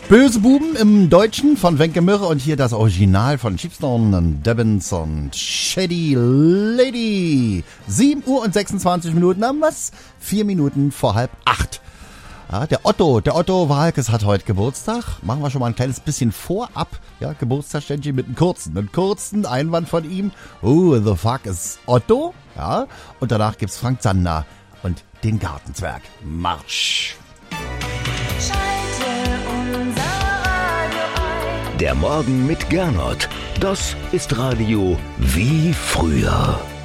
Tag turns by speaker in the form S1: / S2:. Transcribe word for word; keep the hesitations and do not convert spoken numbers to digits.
S1: Böse Buben im Deutschen von Wenke Mürre und hier das Original von Sheepstone und Devins und Shady Lady. sieben Uhr und sechsundzwanzig Minuten haben wir's. Vier Minuten vor halb acht. Ja, der Otto, der Otto Walkes hat heute Geburtstag. Machen wir schon mal ein kleines bisschen vorab. Ja, Geburtstagsständchen mit einem kurzen, einem kurzen Einwand von ihm. Who the fuck is Otto? Ja, und danach gibt's Frank Zander und den Gartenzwerg. Marsch!
S2: Der Morgen mit Gernot. Das ist Radio wie früher.